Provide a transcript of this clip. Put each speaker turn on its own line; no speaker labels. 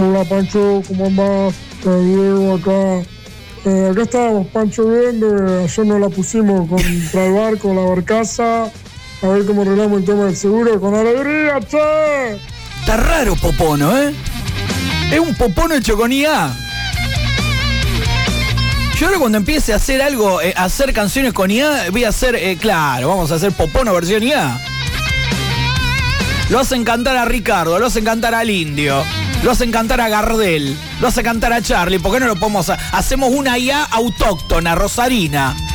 Hola Pancho, ¿cómo andás? Diego acá. Acá estábamos, Pancho, viendo, ayer nos la pusimos contra el barco, la barcaza, a ver cómo arreglamos el tema del seguro, con alegría, che.
Está raro Popono, ¿eh? Es un Popono hecho con IA. Yo ahora cuando empiece a hacer algo, a hacer canciones con IA, voy a hacer, claro, vamos a hacer Popono versión IA. Lo hacen cantar a Ricardo, lo hacen cantar al Indio, lo hacen cantar a Gardel, lo hacen cantar a Charlie. ¿Por qué no lo podemos hacer? Hacemos una IA autóctona, rosarina.